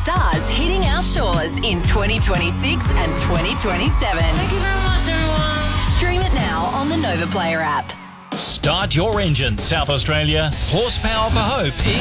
stars hitting our shores in 2026 and 2027. Thank you very much, everyone. Stream it now on the Nova Player app. Start your engine, South Australia. Horsepower for Hope